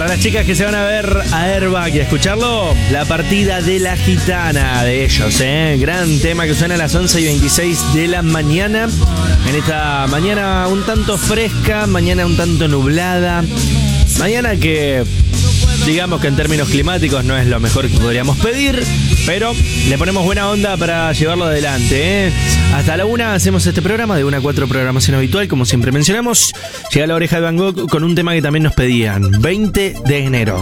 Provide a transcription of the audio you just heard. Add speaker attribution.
Speaker 1: las chicas que se van a ver a Airbag y a escucharlo, La partida de la gitana de ellos, gran tema que suena a las 11:26 de la mañana. En esta mañana un tanto fresca, mañana un tanto nublada, mañana que digamos que en términos climáticos no es lo mejor que podríamos pedir, pero le ponemos buena onda para llevarlo adelante, Hasta la 1 hacemos este programa, de 1 a 4 programación habitual, como siempre mencionamos. Llega La Oreja de Van Gogh con un tema que también nos pedían, 20 de enero.